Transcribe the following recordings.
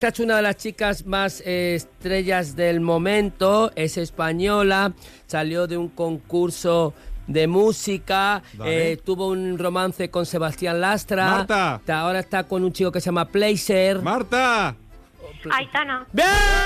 Esta es una de las chicas más estrellas del momento, es española, salió de un concurso de música, tuvo un romance con Sebastián Lastra. Marta. Ahora está con un chico que se llama Placer. Marta. Aitana. ¡Bien!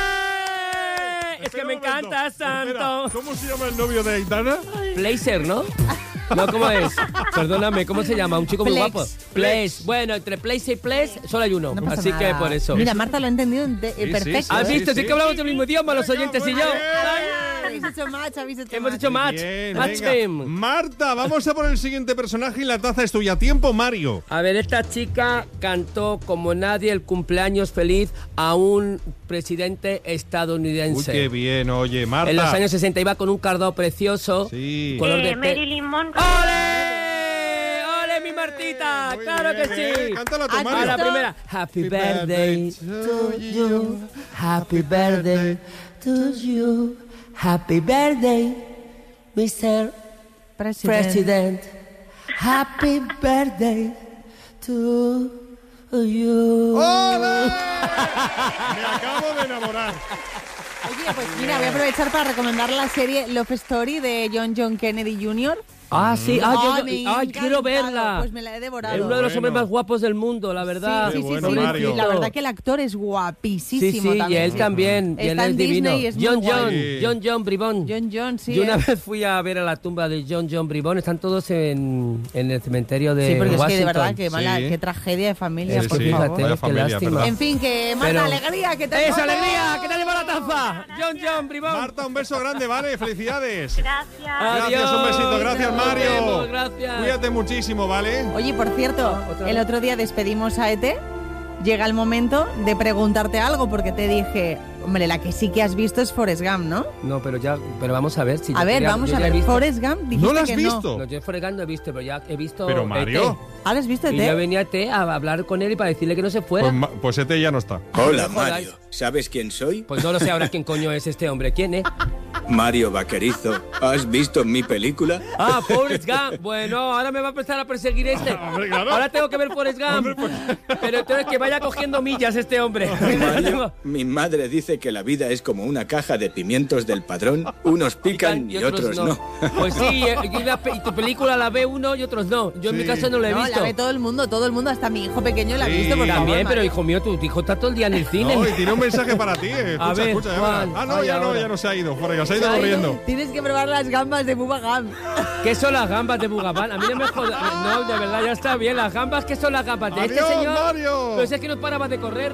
Es Espera que me un momento. encanta, Santo. Espera, ¿cómo se llama el novio de Aitana? Placer, ¿no? No, ¿cómo es? Perdóname, ¿cómo se llama? Un chico muy Plex. guapo. Plex. Bueno, entre Place y Place solo hay uno. No pasa así nada. que por eso. Mira, Marta lo ha entendido perfecto. ¿Has visto? Sí, Sí que hablamos del mismo idioma, los oyentes y yo. Habéis hecho match, Hemos hecho match. Bien, Match venga. game. Marta, vamos a por el siguiente personaje y la taza es tuya. Tiempo, Mario. A ver, esta chica cantó como nadie el cumpleaños feliz a un presidente Uy, estadounidense. qué bien, oye, Marta. En los años 60 iba con un cardado precioso. Sí. Color de Marilyn Monroe. ¡Ole! ¡Ole, mi Martita! Muy ¡Claro bien, que sí! Cántala tú, ¿Has Mario. A la visto? primera. Happy birthday to you. Happy birthday to you. Happy birthday, Mr. President. Happy birthday to you. ¡Ole! Me acabo de enamorar. Oye, pues mira, voy a aprovechar para recomendar la serie Love Story de John Kennedy Jr. Ah, sí. Me ha Quiero encantado. verla. Pues me la he devorado. Es uno de los hombres Bueno. más guapos del mundo, la verdad. Sí, Qué sí, bueno, sí, Mario. sí. La verdad que el actor es guapísimo Sí, sí, también. y él también. Y él Está es en divino. Disney y es muy John guay. John Bribón. John, sí. Yo una vez fui a ver a la tumba de John Bribón. Están todos en el cementerio de Sí, porque es que Washington. de verdad, qué mala, Sí. qué tragedia de familia, Es por que favor. fíjate, Vaya qué familia, lástima. perdón. En fin, que Marta, Pero- alegría, que te ¡Esa alegría! ¿Qué tal lleva la taza? John Bribón. Marta, un beso grande, ¿vale? Felicidades. Gracias. Gracias, un besito. Gracias, Nos Mario. vemos, gracias. Cuídate muchísimo, ¿vale? Oye, por cierto, Otra el vez. otro día despedimos a Ete. Llega el momento de preguntarte algo, porque te dije, hombre, la que sí que has visto es Forrest Gump, ¿no? No, pero vamos a ver. Si A yo ver, quería- vamos yo a ya he ver. visto- Forrest Gump, dijiste ¿No la has que visto? No, yo Forrest Gump no he visto, pero ya he visto. Pero, Mario. ET. no. ¿Ah, lo has visto, Y yo Ete? venía a ET a hablar con él y para decirle que no se fuera. Pues este ya no está. Hola, Joder. Mario. ¿Sabes quién soy? Pues no lo sé ahora quién coño es este hombre. ¿Quién es? Mario Vaquerizo. ¿Has visto mi película? Ah, Forrest Gump. Bueno, ahora me va a empezar a perseguir este. Hombre, claro. Ahora tengo que ver Forrest Gump. Pero entonces que vaya cogiendo millas este hombre. Mario, mi madre dice que la vida es como una caja de pimientos del Padrón. Unos pican y otros no. Pues sí, y tu película la ve uno y otros no. Yo en mi Sí. caso no la he No, visto. la ve todo el mundo, hasta mi hijo pequeño la ha Sí, visto. Por favor, También, pero Mario. hijo mío, tu hijo está todo el día en el cine. No, y tiene un mensaje para ti. Escucha, ver, escucha. ya ¿cuál? verás. Ah, no, Ay, ahora. ya no se ha ido. Forrest, se ha ido Se ha ido. corriendo. Tienes que probar las gambas de Bubba Gump. ¿Qué son las gambas de Bugabán? A mí no me jodas. No, de verdad, ya está bien. Las gambas, ¿qué son las gambas? De este Adiós, señor. Mario. Pero si es que no paraba de correr.